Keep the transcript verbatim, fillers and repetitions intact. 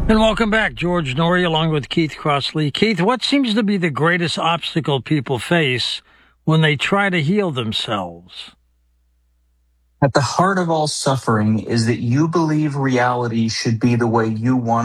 And welcome back, George Norrie, along with Keith Crossley. Keith, what seems to be the greatest obstacle people face when they try to heal themselves? At the heart of all suffering is that you believe reality should be the way you want